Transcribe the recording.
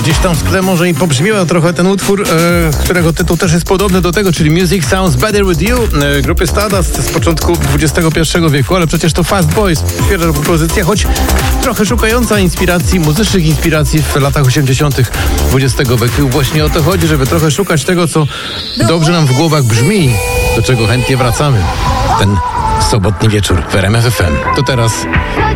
gdzieś tam w tle może i pobrzmiewa trochę ten utwór, którego tytuł też jest podobny do tego, czyli Music Sounds Better With You, grupy Stardust z początku XXI wieku, ale przecież to Fast Boys, świeża propozycja, choć trochę szukająca inspiracji, muzycznych inspiracji w latach 80. XX wieku. Właśnie o to chodzi, żeby trochę szukać tego, co dobrze nam w głowach brzmi, do czego chętnie wracamy. Ten sobotni wieczór w RMF FM. To teraz